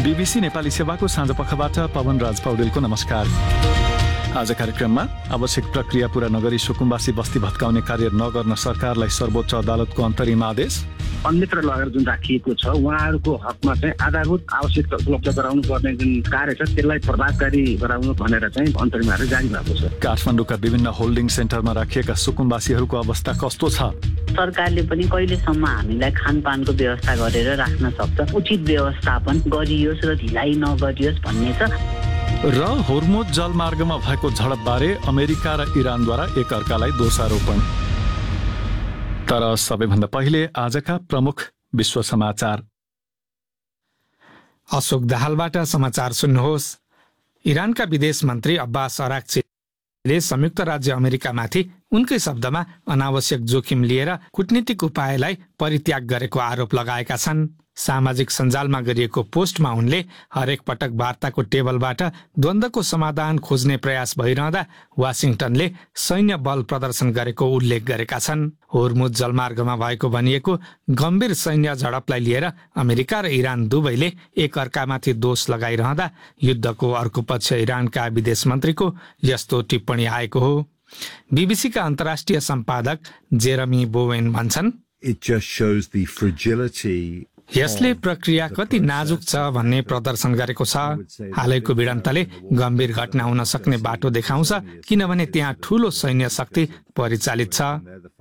BBC Nepali सेवाको साँझपखबाट पवन राज पौडेलको नमस्कार। आज कार्यक्रममा आवश्यक प्रक्रिया पूरा नगरी सुकुम्बासी बस्ती भत्काउने कार्य नगर्न सरकारलाई सर्वोच्च अदालतको अन्तरिम आदेश। अन्यत्र लगेर जुन राखिएको छ उहाँहरूको हकमा चाहिँ आधारभूत आवश्यकता उपलब्ध गराउनु पर्ने जुन कार्य छ त्यसलाई प्रभावकारी गराउनु भनेर चाहिँ अन्तरिम आदेश जारी भएको छ। काठमाडौँका विभिन्न होल्डिङ सेन्टरमा राखिएका सुकुम्बासीहरूको अवस्था कस्तो छ? सरकारले पनि कहिलेसम्म हामीलाई खानपानको व्यवस्था गरेर राख्न सक्छ, उचित व्यवस्थापन गरियोस् र ढिलाइ नगरियोस् भन्ने छ। र होर्मुज जलमार्गमा भएको झडपबारे अमेरिका र इरानद्वारा एकअर्कालाई दोषारोपण। तर सबैभन्दा पहिले आजका प्रमुख विश्व समाचार। अशोक दाहालबाट समाचार सुन्नुहोस्। इरानका विदेश मन्त्री अब्बास अराक्चीले संयुक्त राज्य अमेरिकामाथि उनकै शब्दमा अनावश्यक जोखिम लिएर कूटनीतिक उपायलाई परित्याग गरेको आरोप लगाएका छन्। सामाजिक सञ्जालमा गरिएको पोस्टमा उनले हरेक पटक वार्ताको टेबलबाट द्वन्द्वको समाधान खोज्ने प्रयास भइरहँदा वाशिङटनले सैन्य बल प्रदर्शन गरेको उल्लेख गरेका छन्। होर्मुज जलमार्गमा भएको भनिएको गम्भीर सैन्य झडपलाई लिएर अमेरिका र इरान दुवैले एकअर्कामाथि दोष लगाइरहँदा युद्धको अर्को पक्ष इरानका विदेश मन्त्रीको यस्तो टिप्पणी आएको हो। बीबीसीका अन्तर्राष्ट्रिय सम्पादक जेरमी बोवेन भन्छन्, यसले प्रक्रिया कति नाजुक छ भन्ने प्रदर्शन गरेको छ। हालैको भिडन्तले गम्भीर घटना हुन सक्ने बाटो देखाउँछ, किनभने त्यहाँ ठूलो सैन्य शक्ति परिचालित छ।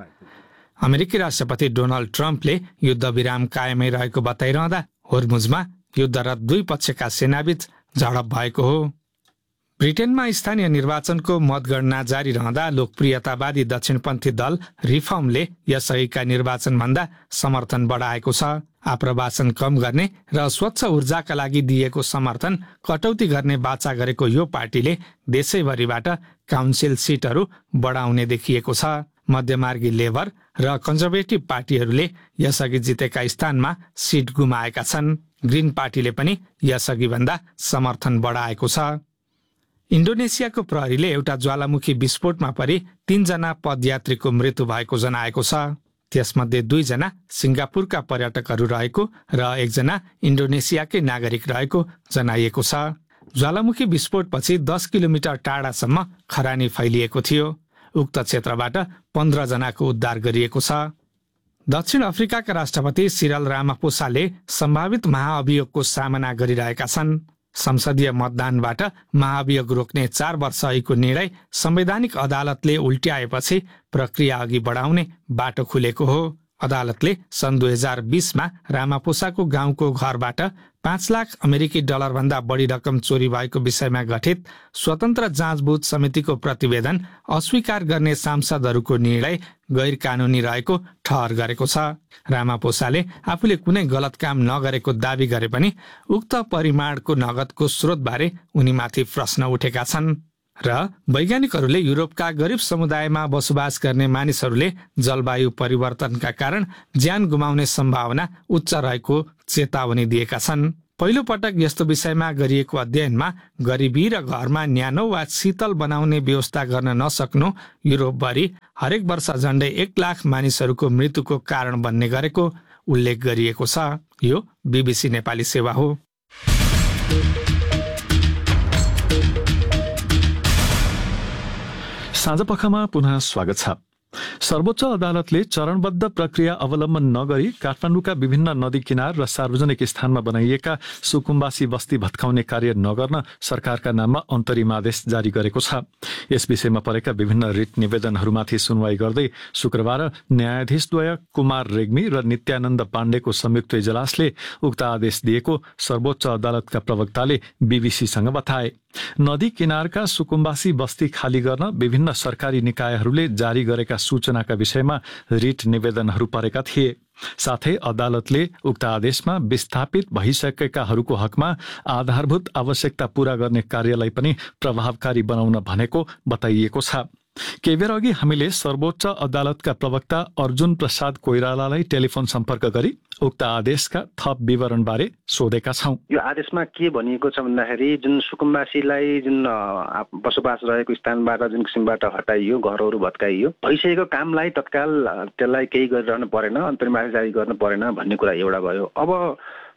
अमेरिकी राष्ट्रपति डोनाल्ड ट्रम्पले युद्ध विराम कायमै रहेको बताइरहँदा होर्मुजमा युद्धरत दुई पक्षका सेनाबीच झडप भएको हो। ब्रिटेनमा स्थानीय निर्वाचनको मतगणना जारी रहँदा लोकप्रियतावादी दक्षिणपन्थी दल रिफर्मले यसअघिका निर्वाचनभन्दा समर्थन बढाएको छ। आप्रवासन कम गर्ने र स्वच्छ ऊर्जाका लागि दिएको समर्थन कटौती गर्ने वाचा गरेको यो पार्टीले देशैभरिबाट काउन्सिल सिटहरू बढाउने देखिएको छ। मध्यमार्गी लेबर र कन्जर्भेटिभ पार्टीहरूले यसअघि जितेका स्थानमा सिट गुमाएका छन्। ग्रिन पार्टीले पनि यसअघि भन्दा समर्थन बढाएको छ। इन्डोनेसियाको प्रहरीले एउटा ज्वालामुखी विस्फोटमा परि 3 जना पदयात्रीको मृत्यु भएको जनाएको छ। त्यसमध्ये 2 जना सिङ्गापुरका पर्यटकहरू रहेको र 1 जना इन्डोनेसियाकै नागरिक रहेको जनाइएको छ। ज्वालामुखी विस्फोटपछि 10 किलोमिटर टाढासम्म खरानी फैलिएको थियो। उक्त क्षेत्रबाट 15 जनाको उद्धार गरिएको छ। दक्षिण अफ्रिकाका राष्ट्रपति सिरल रामापोसाले सम्भावित महाअभियोगको सामना गरिरहेका छन्। संसदीय मतदानबाट महाभियोग रोक्ने 4 वर्ष अघिको निर्णय संवैधानिक अदालतले उल्ट्याएपछि प्रक्रिया अघि बढाउने बाटो खुलेको हो। अदालतले सन् 2020मा रामापोसाको गाउँको घरबाट 5 लाख अमेरिकी डलर भन्दा बढी रकम चोरी भएको विषयमा गठित स्वतन्त्र जाँचबुझ समितिको प्रतिवेदन अस्वीकार गर्ने सांसदहरूको निर्णय गैर कानुनी रहेको ठहर गरेको छ। रामापोसाले आफूले कुनै गलत काम नगरेको दावी गरे पनि उक्त परिमाणको नगदको स्रोतबारे उनीमाथि प्रश्न उठेका छन्। र वैज्ञानिकहरूले युरोपका गरिब समुदायमा बसोबास गर्ने मानिसहरूले जलवायु परिवर्तनका कारण ज्यान गुमाउने सम्भावना उच्च रहेको चेतावनी दिएका छन्। पहिलो पटक यस्तो विषयमा गरिएको अध्ययनमा गरिबी र घरमा न्यानो वा शीतल बनाउने व्यवस्था गर्न नसक्नु युरोपभरि हरेक वर्ष झण्डै 1 लाख मानिसहरूको मृत्युको कारण बन्ने गरेको उल्लेख गरिएको छ। यो बीबीसी नेपाली सेवा हो। साँझपखमा पुनः स्वागत छ। सर्वोच्च अदालतले चरणबद्ध प्रक्रिया अवलम्बन नगरी काठमाडौँका विभिन्न नदी किनार र सार्वजनिक स्थानमा बनाइएका सुकुम्बासी बस्ती भत्काउने कार्य नगर्न सरकारका नाममा अन्तरिम आदेश जारी गरेको छ। यस विषयमा परेका विभिन्न रिट निवेदनहरूमाथि सुनवाई गर्दै शुक्रबार न्यायाधीशद्वय कुमार रेग्मी र नित्यानन्द पाण्डेको संयुक्त इजलासले उक्त आदेश दिएको सर्वोच्च अदालतका प्रवक्ताले बीबीसीसँग बताए। नदी किनारका सुकुम्बासी बस्ती खाली गर्न विभिन्न सरकारी निकायहरूले जारी गरेका सूचनाका विषयमा रिट निवेदनहरू परेका थिए। साथै अदालतले उक्त आदेशमा विस्थापित भइसकेकाहरूको हकमा आधारभूत आवश्यकता पूरा गर्ने कार्यलाई पनि प्रभावकारी बनाउन भनेको बताइएको छ। केही बेर अघि हामीले सर्वोच्च अदालतका प्रवक्ता अर्जुन प्रसाद कोइरालालाई टेलिफोन सम्पर्क गरी उक्त आदेशका थप विवरणबारे सोधेका छौं। यो आदेशमा के भनिएको छ भन्दाखेरि जुन सुकुम्बासीलाई जुन बसोबास रहेको स्थानबाट जुन किसिमबाट हटाइयो, घरहरू भत्काइयो, भइसकेको कामलाई तत्काल त्यसलाई केही गरिरहनु परेन, अन्तरिम आदेश जारी गर्नु परेन भन्ने कुरा एउटा भयो। अब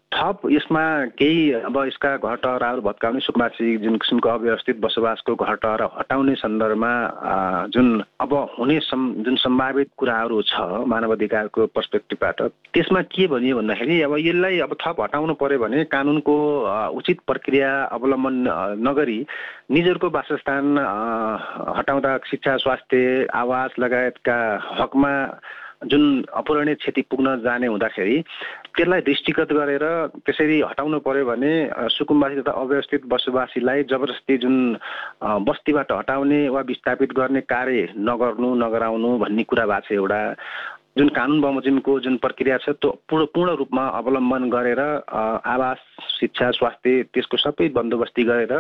थप यसमा केही अब यसका घर टहराहरू भत्काउने सुकुम्बासी जुन किसिमको अव्यवस्थित बसोबासको घर टहरा हटाउने सन्दर्भमा जुन अब हुने जुन सम्भावित कुराहरू छ मानव अधिकारको पर्सपेक्टिभबाट त्यसमा के भनियो भन्दाखेरि अब यसलाई अब थप हटाउनु पर्यो भने कानुनको उचित प्रक्रिया अवलम्बन नगरी निजहरूको वासस्थान हटाउँदा शिक्षा स्वास्थ्य आवास लगायतका हकमा जुन अपूरणीय क्षति पुग्न जाने हुँदाखेरि त्यसलाई दृष्टिगत गरेर त्यसरी हटाउनु पर्यो भने सुकुम्बासी तथा अव्यवस्थित बसोबासीलाई जबरजस्ती जुन बस्तीबाट हटाउने वा विस्थापित गर्ने कार्य नगराउनु भन्ने कुरा भएको छ एउटा जुन कानुन बमोजिमको जुन प्रक्रिया छ त्यो पूर्ण रूपमा अवलम्बन गरेर आवास शिक्षा स्वास्थ्य त्यसको सबै बन्दोबस्ती गरेर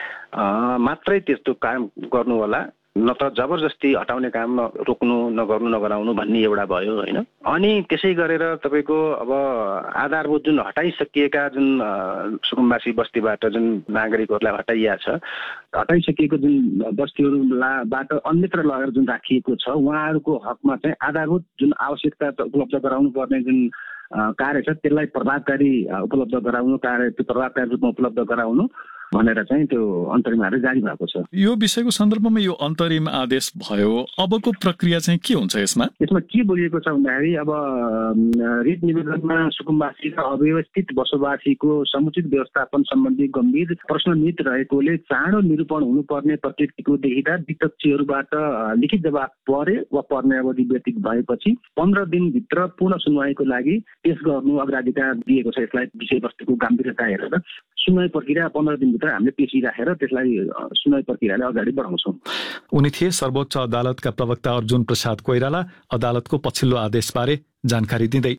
मात्रै त्यस्तो काम गर्नु होला नत्र जबरजस्ती हटाउने काम नगराउनु भन्ने एउटा भयो होइन। अनि त्यसै गरेर तपाईँको अब आधारभूत जुन हटाइसकिएका जुन सुकुम्बासी बस्तीबाट जुन नागरिकहरूलाई हटाइया छ हटाइसकिएको जुन बस्तीहरूबाट अन्यत्र लगेर जुन राखिएको छ उहाँहरूको हकमा चाहिँ आधारभूत जुन आवश्यकता उपलब्ध गराउनु पर्ने जुन कार्य छ त्यसलाई प्रभावकारी उपलब्ध गराउनु प्रभावकारी रूपमा उपलब्ध गराउनु भनेर चाहिँ त्यो अन्तरिमहरू जारी भएको छ। यो विषयको सन्दर्भमा यो अन्तरिम आदेश भयो, अबको प्रक्रिया चाहिँ के हुन्छ यसमा के बोलिएको छ भन्दाखेरि अब रिट निवेदनमा सुकुम्बासी र अव्यवस्थित बसोबासीको समुचित व्यवस्थापन सम्बन्धी गम्भीर प्रश्ननिहित रहेकोले चाँडो निरूपण हुनुपर्ने प्रकृतिको देखिँदा विपक्षीहरूबाट लिखित जवाब परे वा पर्ने अवधि व्यतीत भएपछि 15 दिनभित्र पूर्ण सुनवाईको लागि पेश गर्नु अग्राधिकार दिएको छ। यसलाई विषयवस्तुको गम्भीरता हेरेर सुनवाई प्रक्रिया 15 दिनभित्र हामीले पेशी राखेर त्यसलाई सुनवाई प्रक्रियालाई अगाडि बढाउँछौँ। उनी थिए सर्वोच्च अदालतका प्रवक्ता अर्जुन प्रसाद कोइराला अदालतको पछिल्लो आदेशबारे जानकारी दिँदै।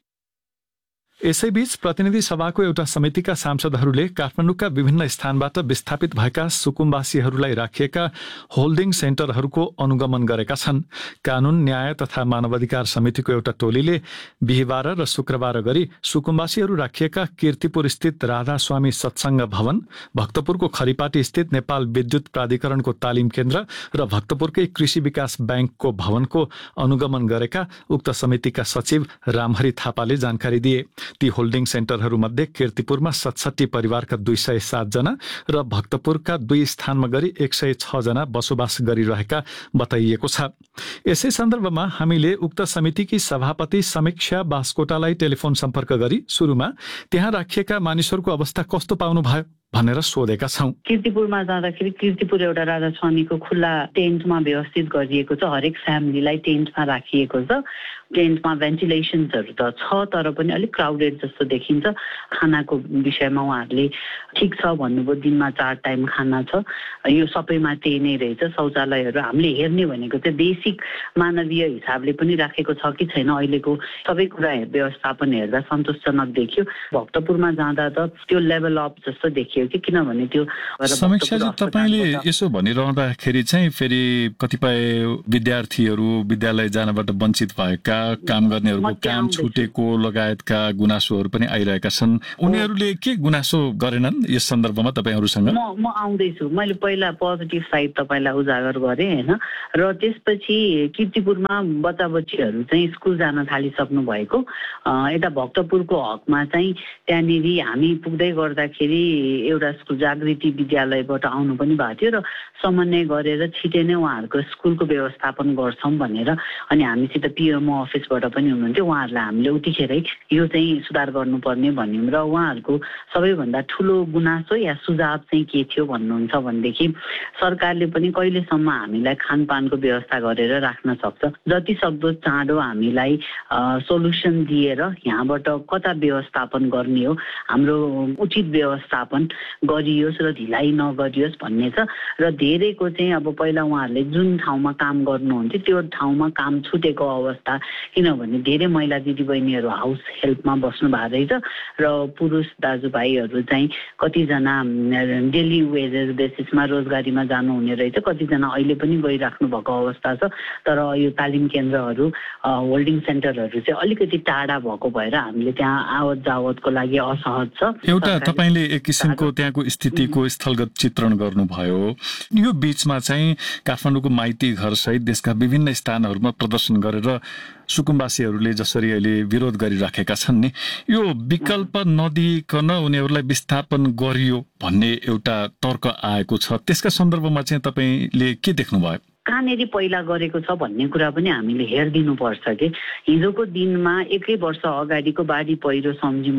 यसैबीच प्रतिनिधि सभाको एउटा समितिका सांसदहरूले काठमाडौँका विभिन्न स्थानबाट विस्थापित भएका सुकुम्बासीहरूलाई राखिएका होल्डिङ सेन्टरहरूको अनुगमन गरेका छन्। कानुन न्याय तथा मानवाधिकार समितिको एउटा टोलीले बिहिबार र शुक्रबार गरी सुकुम्बासीहरू राखिएका कीर्तिपुर स्थित राधास्वामी सत्सङ्ग भवन, भक्तपुरको खरिपाटी स्थित नेपाल विद्युत प्राधिकरणको तालिम केन्द्र र भक्तपुरकै कृषि विकास ब्याङ्कको भवनको अनुगमन गरेका उक्त समितिका सचिव रामहरि थापाले जानकारी दिए। ती होल्डिङ सेन्टरहरूमध्ये कीर्तिपुरमा 67 परिवारका 207 जना र भक्तपुरका 2 स्थानमा गरी 106 जना बसोबास गरिरहेका बताइएको छ। यसै सन्दर्भमा हामीले उक्त समितिकी सभापति समीक्षा बास्कोटालाई टेलिफोन सम्पर्क गरी सुरुमा त्यहाँ राखिएका मानिसहरूको अवस्था कस्तो पाउनुभयो भनेर सोधेका छौं। कीर्तिपुरमा जाँदाखेरि कीर्तिपुर एउटा राधास्वामीको खुल्ला टेन्टमा व्यवस्थित गरिएको छ। हरेक फ्यामिलीलाई टेन्टमा राखिएको छ। टेन्टमा भेन्टिलेसन्सहरू त छ तर पनि अलिक क्राउडेड जस्तो देखिन्छ। खानाको विषयमा उहाँहरूले ठिक छ भन्नुभयो, दिनमा 4 टाइम खाना छ। यो सबैमा त्यही नै रहेछ। शौचालयहरू हामीले हेर्ने भनेको चाहिँ बेसिक मानवीय हिसाबले पनि राखेको छ कि छैन अहिलेको सबै कुरा व्यवस्थापन हेर्दा सन्तोषजनक देखियो। भक्तपुरमा जाँदा त त्यो लेभल अप जस्तो देखियो कि किनभने त्यो समीक्षाजी तपाईले यसो भनिरहँदाखेरि चाहिँ फेरि कतिपय विद्यार्थीहरू विद्यालय जानबाट वञ्चित भएका, काम गर्नेहरूको काम छुटेको लगायतका गुनासोहरू पनि आइरहेका छन्। उनीहरूले के गुनासो गरेनन् यस सन्दर्भमा तपाईहरुसँग? म आउँदैछु। मैले पहिला पोजिटिभ साइड तपाईलाई उजागर गरेँ हैन, र त्यसपछि कीर्तिपुरमा बच्चा बच्चीहरू चाहिँ स्कुल जान थालिसक्नु भएको। यता भक्तपुरको हकमा चाहिँ त्यहाँनिर हामी पुग्दै गर्दाखेरि एउटा स्कुल जागृति विद्यालयबाट आउनु पनि भएको थियो र समन्वय गरेर छिटै नै उहाँहरूको स्कुलको व्यवस्थापन गर्छौँ भनेर अनि हामीसित पिएमओ अफिसबाट पनि हुनुहुन्थ्यो। उहाँहरूलाई हामीले उतिखेरै यो चाहिँ सुधार गर्नुपर्ने भन्यौँ र उहाँहरूको सबैभन्दा ठुलो गुनासो या सुझाव चाहिँ के थियो भन्नुहुन्छ भनेदेखि सरकारले पनि कहिलेसम्म हामीलाई खानपानको व्यवस्था गरेर राख्न सक्छ, जति सक्दो चाँडो हामीलाई सोलुसन दिएर यहाँबाट कता व्यवस्थापन गर्ने हो, हाम्रो उचित व्यवस्थापन गरियोस् र ढिलाइ नगरियोस् भन्ने छ। र धेरैको चाहिँ अब पहिला उहाँहरूले जुन ठाउँमा काम गर्नुहुन्थ्यो त्यो ठाउँमा काम छुटेको अवस्था, किनभने धेरै महिला दिदीबहिनीहरू हाउस हेल्पमा बस्नु भएको रहेछ र पुरुष दाजुभाइहरू चाहिँ कतिजना डेली वेजेस बेसिसमा रोजगारीमा जानुहुने रहेछ, कतिजना अहिले पनि गइराख्नु भएको अवस्था छ। तर यो तालिम केन्द्रहरू होल्डिङ सेन्टरहरू चाहिँ अलिकति टाढा भएको भएर हामीले त्यहाँ आवत जावतको लागि असहज छ। एउटा तपाईले एक किसिमको त्यहाँको स्थितिको स्थलगत चित्रण गर्नुभयो। यो बीचमा चाहिँ काठमाडौँको माइती घर सहित देशका विभिन्न स्थानहरूमा प्रदर्शन गरेर सुकुम्बासीहरूले जसरी अहिले विरोध गरिराखेका छन् नि, यो विकल्प नदिइकन उनीहरूलाई विस्थापन गरियो भन्ने एउटा तर्क आएको छ। त्यसका सन्दर्भमा चाहिँ तपाईँले के देख्नुभयो? कहाँनेरि पहिला गरेको छ भन्ने कुरा पनि हामीले हेरिदिनुपर्छ कि हिजोको दिनमा 1 वर्ष अगाडिको बाढी पहिरो सम्झ्यौँ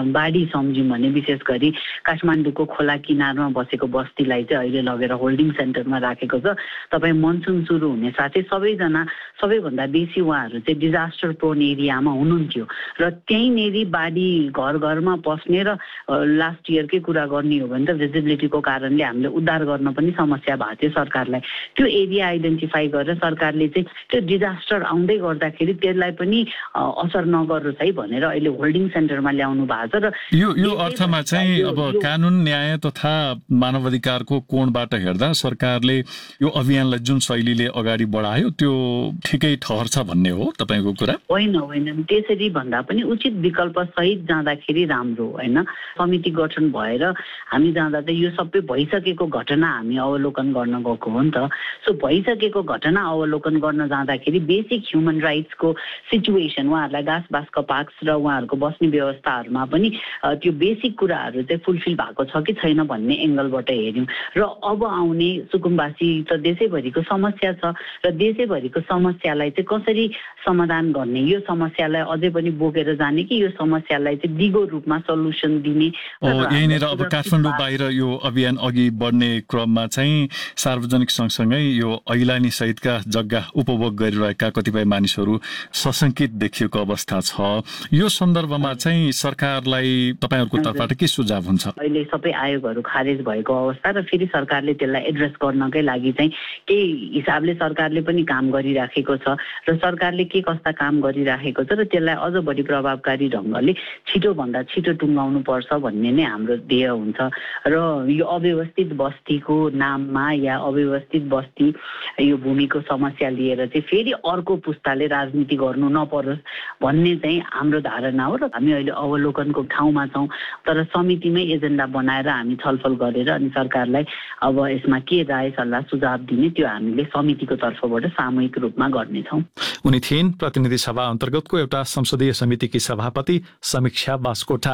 भने विशेष गरी काठमाडौँको खोला किनारमा बसेको बस्तीलाई चाहिँ अहिले लगेर होल्डिङ सेन्टरमा राखेको छ। तपाईँ मनसुन सुरु हुने साथै सबैभन्दा बेसी उहाँहरू चाहिँ डिजास्टर प्रोन एरियामा हुनुहुन्थ्यो र त्यहीँनेरि बाढी घर घरमा पस्ने र लास्ट इयरकै कुरा गर्ने हो भने त भिजिबिलिटीको कारणले हामीले उद्धार गर्न पनि समस्या भएको थियो सरकारलाई। त्यो एरिया आइडेन्टिफाई गरेर सरकारले चाहिँ त्यो डिजास्टर आउँदै गर्दाखेरि त्यसलाई पनि असर नगरोस् है भनेर अहिले होल्डिङ सेन्टरमा ल्याउनु भएको छ। र यो अर्थमा चाहिँ अब कानुन न्याय तथा मानवाधिकारको कोणबाट हेर्दा सरकारले यो अभियानलाई जुन शैलीले अगाडि बढायो त्यो ठिकै ठहर्छ भन्ने हो तपाईँको कुरा? होइन, त्यसरी भन्दा पनि उचित विकल्प सहित जाँदाखेरि राम्रो होइन। समिति गठन भएर हामी जाँदा चाहिँ यो सबै भइसकेको घटना हामी अवलोकन गर्न गएको हो नि त। सो भइसकेको घटना अवलोकन गर्न जाँदाखेरि बेसिक ह्युमन राइट्सको सिचुएसन उहाँहरूलाई घाँस बास कपाक्स र उहाँहरूको बस्ने व्यवस्थाहरूमा पनि त्यो बेसिक कुराहरू चाहिँ फुलफिल भएको छ कि छैन भन्ने एङ्गलबाट हेऱ्यौँ। र अब आउने सुकुम्बासी त देशैभरिको समस्या छ र देशैभरिको समस्यालाई चाहिँ कसरी समाधान गर्ने, यो समस्यालाई अझै पनि बोकेर जाने कि यो समस्यालाई चाहिँ दिगो रूपमा सल्युसन दिने। यहीँनिर अब काठमाडौँ बाहिर यो अभियान अघि बढ्ने क्रममा चाहिँ सार्वजनिक सँगसँगै यो ऐलानी सहितका जग्गा उपभोग गरिरहेका कतिपय मानिसहरू सशङ्कित देखिएको अवस्था छ। यो सन्दर्भमा चाहिँ सरकारलाई तपाईँहरूको तर्फबाट के सुझाव हुन्छ? अहिले सबै आयोगहरू खारेज भएको अवस्था र फेरि सरकारले त्यसलाई एड्रेस गर्नकै लागि चाहिँ केही हिसाबले सरकारले पनि काम गरिराखेको छ र सरकारले के कस्ता काम गरिराखेको छ र त्यसलाई अझ बढी प्रभावकारी ढङ्गले छिटोभन्दा छिटो टुङ्गाउनु पर्छ भन्ने नै हाम्रो ध्येय हुन्छ। र यो अव्यवस्थित बस्तीको नाममा या अव्यवस्थित बस्ती यो भूमिको समस्या लिएर चाहिँ फेरि अर्को पुस्ताले राजनीति गर्नु नपरोस् भन्ने चाहिँ हाम्रो धारणा हो। र हामी अहिले अवलोकनको ठाउँमा छौँ, तर समितिमै एजेन्डा बनाएर हामी छलफल गरेर अनि सरकारलाई अब यसमा के राय सल्लाह सुझाव दिने त्यो हामीले समितिको तर्फबाट सामूहिक रूपमा गर्नेछौँ। उनी थिइन् प्रतिनिधि सभा अन्तर्गतको एउटा संसदीय समितिकी सभापति समीक्षा बास्कोटा।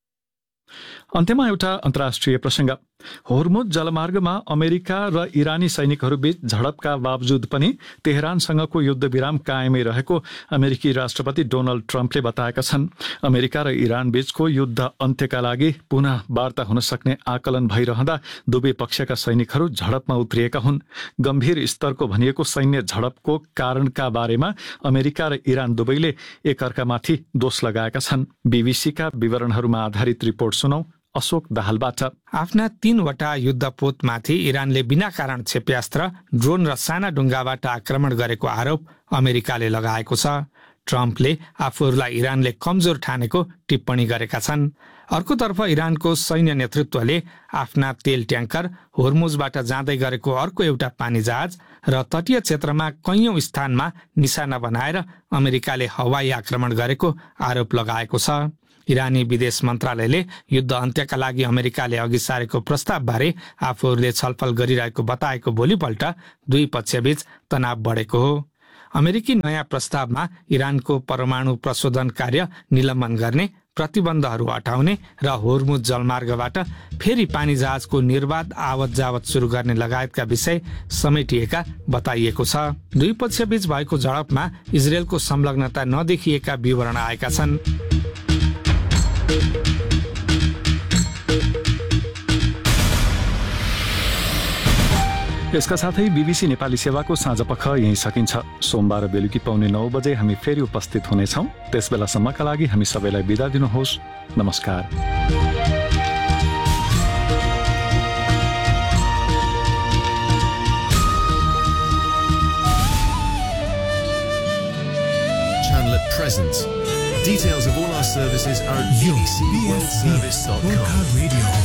अन्त्यमा एउटा अन्तर्राष्ट्रिय प्रसङ्ग। होर्मुज जलमार्गमा अमेरिका र इरानी सैनिकहरूबीच झडपका बावजुद पनि तेहरानसँगको युद्ध विराम कायमै रहेको अमेरिकी राष्ट्रपति डोनाल्ड ट्रम्पले बताएका छन्। अमेरिका र इरान बीचको युद्ध अन्त्यका लागि पुनः वार्ता हुन सक्ने आकलन भइरहँदा दुवै पक्षका सैनिकहरू झडपमा उत्रिएका हुन्। गम्भीर स्तरको भनिएको सैन्य झडपको कारणका बारेमा अमेरिका र इरान दुवैले एकअर्कामाथि दोष लगाएका छन्। बीबीसीका विवरणहरूमा आधारित रिपोर्ट सुनौ अशोक दाहालबाट। आफ्ना 3वटा युद्धपोतमाथि इरानले बिना कारण क्षेप्यास्त्र, ड्रोन र साना डुङ्गाबाट आक्रमण गरेको आरोप अमेरिकाले लगाएको छ। ट्रम्पले आफूहरूलाई इरानले कमजोर ठानेको टिप्पणी गरेका छन्। अर्कोतर्फ इरानको सैन्य नेतृत्वले आफ्ना तेल ट्याङ्कर, होर्मुजबाट जाँदै गरेको अर्को एउटा पानी जहाज र तटीय क्षेत्रमा कैयौं स्थानमा निशाना बनाएर अमेरिकाले हवाई आक्रमण गरेको आरोप लगाएको छ। इरानी विदेश मन्त्रालयले युद्ध अन्त्यका लागि अमेरिकाले अघि सारेको प्रस्तावबारे आफूहरूले छलफल गरिरहेको बताएको भोलिपल्ट दुई पक्षबीच तनाव बढेको हो। अमेरिकी नयाँ प्रस्तावमा इरानको परमाणु प्रशोधन कार्य निलम्बन गर्ने, प्रतिबन्धहरू हटाउने र होर्मुज जलमार्गबाट फेरि पानी जहाजको निर्बाध आवत जावत सुरु गर्ने लगायतका विषय समेटिएका बताइएको छ। दुई पक्षबीच भएको झडपमा इजरायलको संलग्नता नदेखिएका विवरण आएका छन्। यसका साथै बीबीसी नेपाली सेवाको साँझपख यही सकिन्छ। सोमबार बेलुकी 9:15 बजे हामी फेरि उपस्थित हुनेछौँ। त्यसबेलासम्मका लागि हामी सबैलाई बिदा दिनुहोस्। नमस्कार। Present. Details of all our services are at bbcworldservice.com.